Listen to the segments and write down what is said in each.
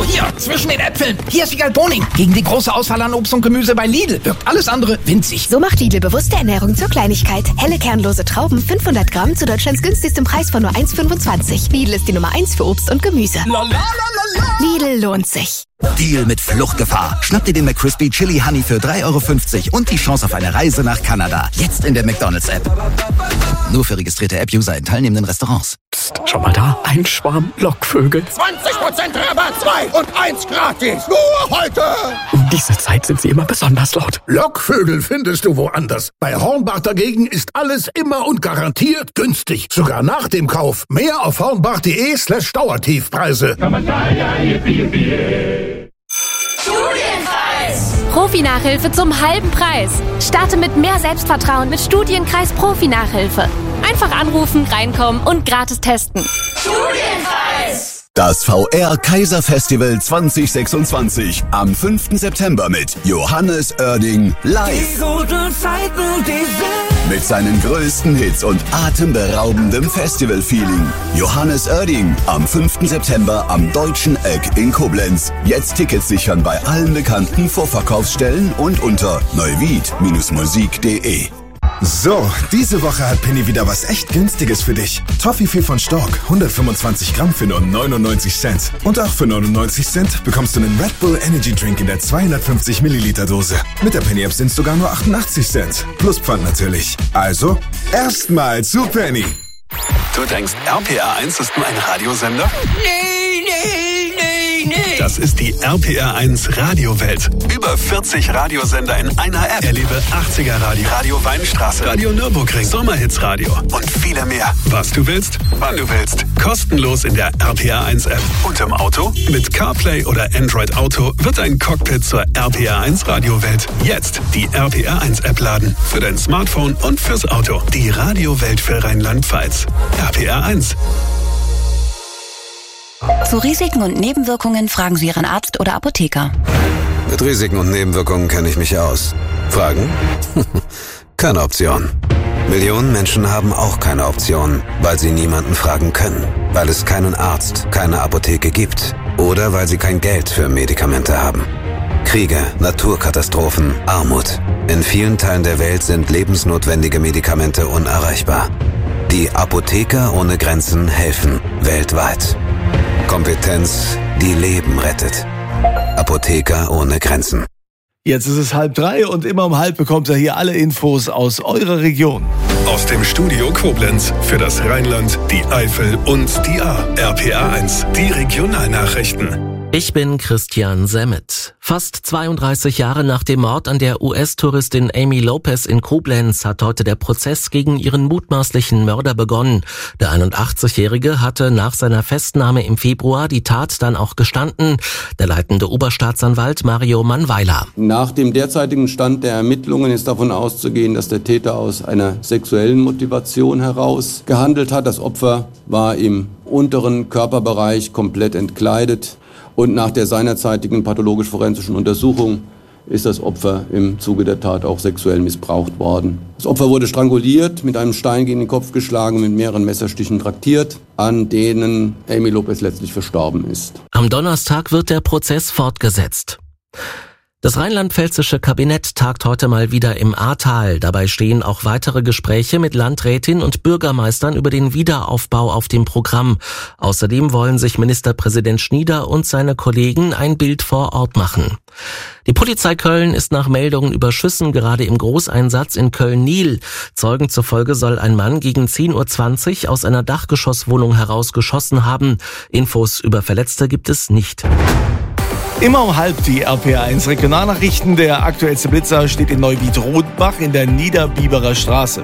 hier, zwischen den Äpfeln. Hier ist Wiegald Boning. Gegen die große Auswahl an Obst und Gemüse bei Lidl wirkt alles andere winzig. So macht Lidl bewusste Ernährung zur Kleinigkeit. Helle kernlose Trauben, 500 Gramm zu Deutschlands günstigstem Preis von nur 1,25. Lidl ist die Nummer 1 für Obst und Gemüse. Lidl lohnt sich. Deal mit Fluchtgefahr. Schnapp dir den McCrispy Chili Honey für 3,50 € und die Chance auf eine Reise nach Kanada. Jetzt in der McDonald's-App. Nur für registrierte App-User in teilnehmenden Restaurants. Psst, schau mal da. Ein Schwarm Lockvögel. 20% Rabatt, 2 und 1 gratis. Nur heute. Um diese Zeit sind sie immer besonders laut. Lockvögel findest du woanders. Bei Hornbach dagegen ist alles immer und garantiert günstig. Sogar nach dem Kauf. Mehr auf hornbach.de/Dauertiefpreise. Profi-Nachhilfe zum halben Preis. Starte mit mehr Selbstvertrauen mit Studienkreis Profi-Nachhilfe. Einfach anrufen, reinkommen und gratis testen. Studienpreis! Das VR Kaiser Festival 2026 am 5. September mit Johannes Oerding live. Mit seinen größten Hits und atemberaubendem Festival-Feeling. Johannes Oerding am 5. September am Deutschen Eck in Koblenz. Jetzt Tickets sichern bei allen bekannten Vorverkaufsstellen und unter neuwied-musik.de. So, diese Woche hat Penny wieder was echt Günstiges für dich. Toffifee von Stork, 125 Gramm für nur 99 Cent. Und auch für 99 Cent bekommst du einen Red Bull Energy Drink in der 250 Milliliter Dose. Mit der Penny App sind es sogar nur 88 Cent. Plus Pfand natürlich. Also, erstmal zu Penny. Du denkst, RPR1 ist nur ein Radiosender? Nee. Das ist die RPR1 Radiowelt. Über 40 Radiosender in einer App. Erlebe 80er Radio, Radio Weinstraße, Radio Nürburgring, Sommerhits Radio und viele mehr. Was du willst, wann du willst. Kostenlos in der RPR1 App. Und im Auto? Mit CarPlay oder Android Auto wird ein Cockpit zur RPR1 Radiowelt. Jetzt die RPR1 App laden. Für dein Smartphone und fürs Auto. Die Radiowelt für Rheinland-Pfalz. RPR1. Zu Risiken und Nebenwirkungen fragen Sie Ihren Arzt oder Apotheker. Mit Risiken und Nebenwirkungen kenne ich mich aus. Fragen? Keine Option. Millionen Menschen haben auch keine Option, weil sie niemanden fragen können. Weil es keinen Arzt, keine Apotheke gibt. Oder weil sie kein Geld für Medikamente haben. Kriege, Naturkatastrophen, Armut. In vielen Teilen der Welt sind lebensnotwendige Medikamente unerreichbar. Die Apotheker ohne Grenzen helfen weltweit. Kompetenz, die Leben rettet. Apotheker ohne Grenzen. Jetzt ist es 2:30 und immer um 2:30 bekommt ihr hier alle Infos aus eurer Region. Aus dem Studio Koblenz für das Rheinland, die Eifel und die Ahr. RPR1, die Regionalnachrichten. Ich bin Christian Semmet. Fast 32 Jahre nach dem Mord an der US-Touristin Amy Lopez in Koblenz hat heute der Prozess gegen ihren mutmaßlichen Mörder begonnen. Der 81-Jährige hatte nach seiner Festnahme im Februar die Tat dann auch gestanden. Der leitende Oberstaatsanwalt Mario Mannweiler. Nach dem derzeitigen Stand der Ermittlungen ist davon auszugehen, dass der Täter aus einer sexuellen Motivation heraus gehandelt hat. Das Opfer war im unteren Körperbereich komplett entkleidet. Und nach der seinerzeitigen pathologisch-forensischen Untersuchung ist das Opfer im Zuge der Tat auch sexuell missbraucht worden. Das Opfer wurde stranguliert, mit einem Stein gegen den Kopf geschlagen und mit mehreren Messerstichen traktiert, an denen Amy Lopez letztlich verstorben ist. Am Donnerstag wird der Prozess fortgesetzt. Das rheinland-pfälzische Kabinett tagt heute mal wieder im Ahrtal. Dabei stehen auch weitere Gespräche mit Landrätin und Bürgermeistern über den Wiederaufbau auf dem Programm. Außerdem wollen sich Ministerpräsident Schnieder und seine Kollegen ein Bild vor Ort machen. Die Polizei Köln ist nach Meldungen über Schüssen gerade im Großeinsatz in Köln-Niel. Zeugen zufolge soll ein Mann gegen 10:20 Uhr aus einer Dachgeschosswohnung heraus geschossen haben. Infos über Verletzte gibt es nicht. Immer um 2:30 die RPR1 Regionalnachrichten. Der aktuellste Blitzer steht in Neuwied-Rodenbach in der Niederbiberer Straße.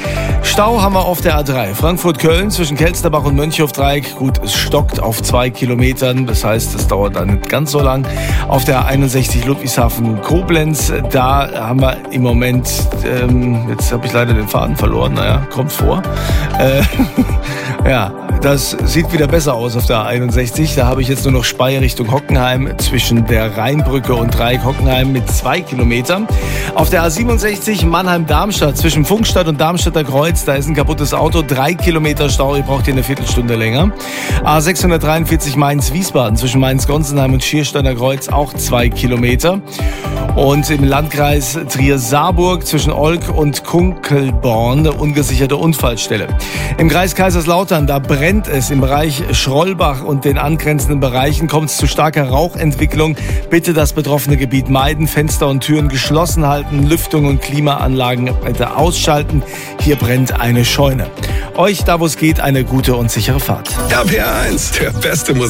Stau haben wir auf der A3. Frankfurt-Köln zwischen Kelsterbach und Mönchhof-Dreieck. Gut, es stockt auf 2 Kilometern. Das heißt, es dauert dann nicht ganz so lang. Auf der 61 Ludwigshafen-Koblenz, da haben wir im Moment, jetzt habe ich leider den Faden verloren. Naja, kommt vor. Ja, Das sieht wieder besser aus auf der A61. Da habe ich jetzt nur noch Speyer Richtung Hockenheim zwischen der Rheinbrücke und Dreieck Hockenheim mit 2 Kilometern. Auf der A67 Mannheim-Darmstadt zwischen Funkstadt und Darmstadter Kreuz, da ist ein kaputtes Auto, 3 Kilometer Stau, ihr braucht hier eine Viertelstunde länger. A643 Mainz-Wiesbaden zwischen Mainz-Gonsenheim und Schiersteiner Kreuz, auch 2 Kilometer. Und im Landkreis Trier-Saarburg zwischen Olk und Kunkelborn eine ungesicherte Unfallstelle. Im Kreis Kaiserslautern, da brennt es. Im Bereich Schrollbach und den angrenzenden Bereichen kommt es zu starker Rauchentwicklung. Bitte das betroffene Gebiet meiden, Fenster und Türen geschlossen halten, Lüftung und Klimaanlagen bitte ausschalten. Hier brennt eine Scheune. Euch, da wo es geht, eine gute und sichere Fahrt. RPR 1, der beste Musik.